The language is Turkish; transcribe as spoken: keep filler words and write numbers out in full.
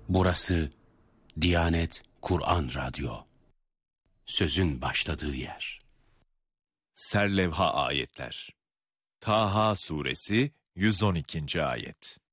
Burası Diyanet Kur'an Radyo. Sözün başladığı yer. Serlevha ayetler. Taha suresi yüz on ikinci ayet.